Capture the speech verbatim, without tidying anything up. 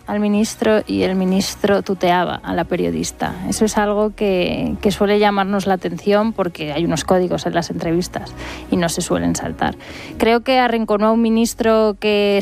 al ministro y el ministro tuteaba a la periodista. Eso es algo que, que suele llamarnos la atención porque hay unos códigos en las entrevistas y no se suelen saltar. Creo que arrinconó a un ministro que